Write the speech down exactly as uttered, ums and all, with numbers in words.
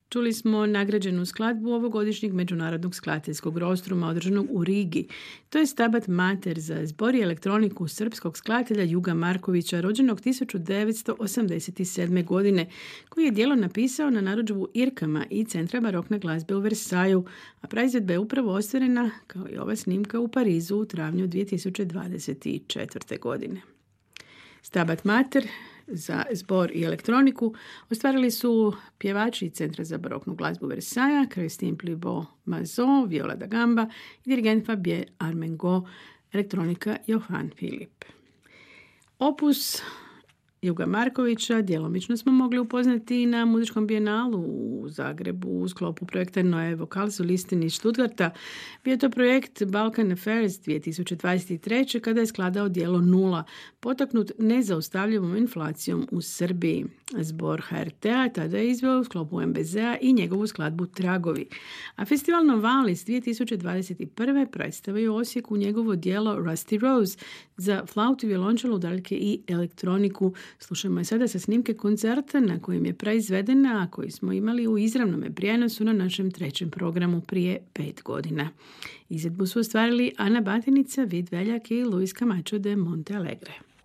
čuli smo nagrađenu skladbu ovogodišnjeg međunarodnog skladateljskog rostruma održanog u Rigi. To je Stabat Mater za zbor i elektroniku srpskog skladatelja Juga Markovića, rođenog tisuću devetsto osamdeset sedme. godine, koji je djelo napisao na narudžbu Irkama i Centra barokne glazbe u Versaju, a praizvedba je upravo ostvarena, kao i ova snimka, u Parizu u travnju dvije tisuće dvadeset četvrte. godine. Stabat Mater za zbor i elektroniku ostvarili su pjevači Centra za baroknu glazbu Versaja, Christine Plibeau-Mazot, Viola da Gamba i dirigent Fabien Armengaud, elektronika Johan Filip. Opus Juga Markovića djelomično smo mogli upoznati na muzičkom bijenalu u Zagrebu u sklopu projekta Neue Vokalsolisten iz Stuttgarta. Bio je to projekt Balkan Affairs dvije tisuće dvadeset treće. kada je skladao djelo Nula, potaknut nezaustavljivom inflacijom u Srbiji. Zbor H R T-a tada je izveo u sklopu M B Z-a i njegovu skladbu Tragovi. A festival Novalis dvije tisuće dvadeset prve. predstavio u Osijeku njegovo djelo Rusty Rose za flautu, violončelo, udaljke i elektroniku. Slušamo je sada sa snimke koncerta na kojem je proizvedena, a koji smo imali u izravnom prijenosu na našem trećem programu prije pet godina. Izvedbu su ostvarili Ana Batenica, Vid Veljak i Luis Camacho de Monte Alegre.